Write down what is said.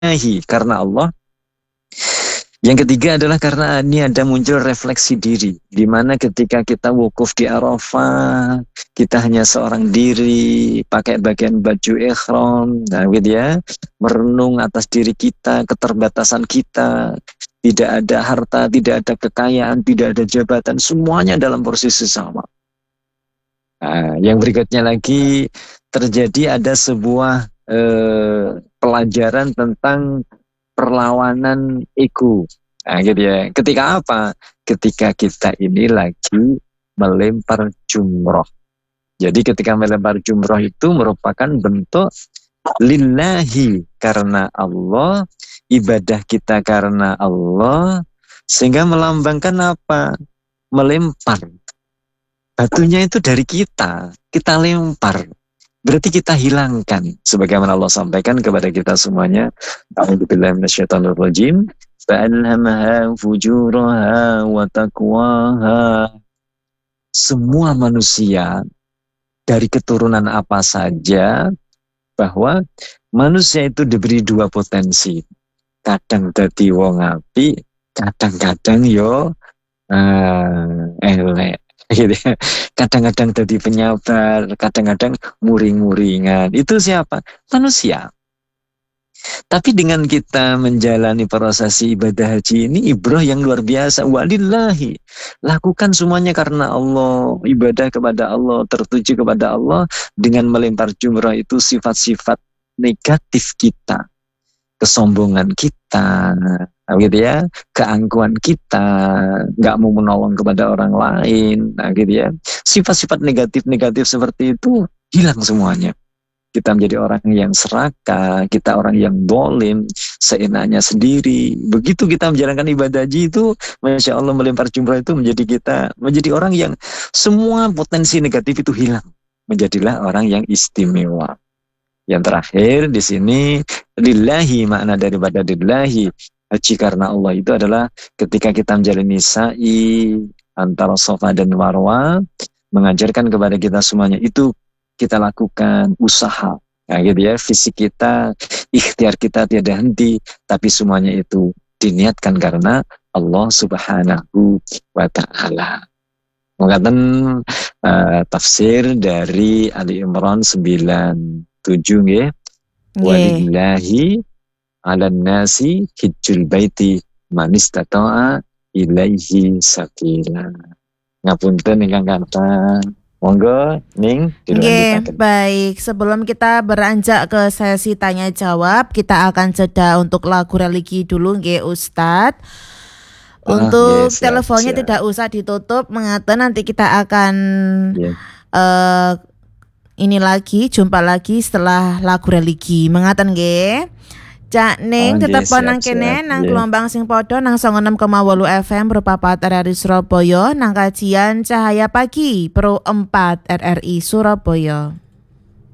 lillahi, karena Allah. Yang ketiga adalah karena ini ada muncul refleksi diri, di mana ketika kita wukuf di Arafah, kita hanya seorang diri, pakai bagian baju ihram, nah gitu ya, merenung atas diri kita, keterbatasan kita, tidak ada harta, tidak ada kekayaan, tidak ada jabatan, semuanya dalam posisi sama. Nah, yang berikutnya lagi terjadi ada sebuah pelajaran tentang perlawanan ego. Nah, gitu ya. Ketika apa? Ketika kita ini lagi melempar jumroh. Jadi ketika melempar jumroh itu merupakan bentuk lillahi, karena Allah, ibadah kita karena Allah, sehingga melambangkan apa? Melempar. Batunya itu dari kita lempar. Berarti kita hilangkan, sebagaimana Allah sampaikan kepada kita semuanya. A'udzubillahi minasyaitonirrajim. Fa'alhamaha fujuraha wa taqwaha. Semua manusia dari keturunan apa saja, bahwa manusia itu diberi dua potensi. Kadang dadi wong apik, kadang-kadang yo elek. Gitu ya. Kadang-kadang jadi penyabar, kadang-kadang muring-muringan. Itu siapa? Manusia. Tapi dengan kita menjalani prosesi ibadah haji ini, ibrah yang luar biasa. Walillahi. Lakukan semuanya karena Allah. Ibadah kepada Allah, tertuju kepada Allah. Dengan melempar jumrah itu sifat-sifat negatif kita. Kesombongan kita, gitu ya, keangkuhan kita, nggak mau menolong kepada orang lain, nah gitu ya, sifat-sifat negatif-negatif seperti itu hilang semuanya. Kita menjadi orang yang serakah, kita orang yang dolim, seenaknya sendiri. Begitu kita menjalankan ibadah haji itu, Masya Allah, melempar jumrah itu menjadi orang yang semua potensi negatif itu hilang. Menjadilah orang yang istimewa. Yang terakhir di sini, lillahi, makna daripada lillahi, haji karena Allah itu adalah ketika kita menjalani sa'i antara Safa dan Marwah, mengajarkan kepada kita semuanya itu kita lakukan usaha. Nah, gitu ya, fisik kita, ikhtiar kita tiada henti, tapi semuanya itu diniatkan karena Allah Subhanahu wa Ta'ala. Mengatakan tafsir dari Ali Imran 97 nggih. Walillahi 'alan nasi hijjul baiti man istata'a ilaihi sabila. Ngapunten ingkang kata. Monggo ning dilanjutaken. Baik, sebelum kita beranjak ke sesi tanya jawab, kita akan jeda untuk lagu religi dulu nggih Ustadz. Untuk teleponnya tidak usah ditutup, mengatakan nanti kita akan ini lagi, jumpa lagi setelah lagu religi. Mengatakan nggih. Cak Ning tetep nang kene nang gelombang sing padha nang 96,8 FM berupa 4 RRI Surabaya nang kajian Cahaya Pagi Pro 4 RRI Surabaya.